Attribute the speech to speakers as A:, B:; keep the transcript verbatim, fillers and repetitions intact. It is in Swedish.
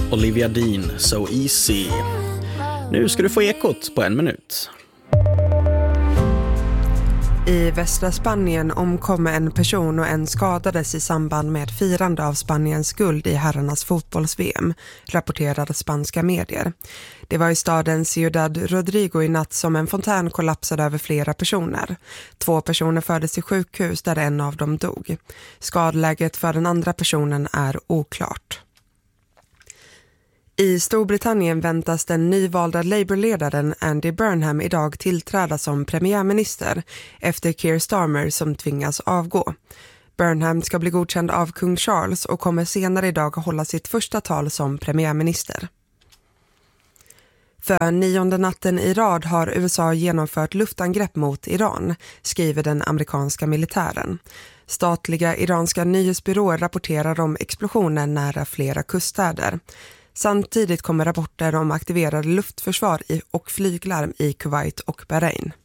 A: Olivia Dean, So Easy. Nu ska du få ekot på en minut.
B: I västra Spanien omkom en person och en skadades i samband med firande av Spaniens guld i herrarnas fotbolls-V M, rapporterade spanska medier. Det var i staden Ciudad Rodrigo i natt som en fontän kollapsade över flera personer. Två personer fördes till sjukhus där en av dem dog. Skadläget för den andra personen är oklart. I Storbritannien väntas den nyvalda Labour-ledaren Andy Burnham idag tillträda som premiärminister efter Keir Starmer som tvingas avgå. Burnham ska bli godkänd av kung Charles och kommer senare idag hålla sitt första tal som premiärminister. För nionde natten i rad har U S A genomfört luftangrepp mot Iran, skriver den amerikanska militären. Statliga iranska nyhetsbyråer rapporterar om explosionen nära flera kuststäder. Samtidigt kommer rapporter om aktiverade luftförsvar och flyglarm i Kuwait och Bahrain.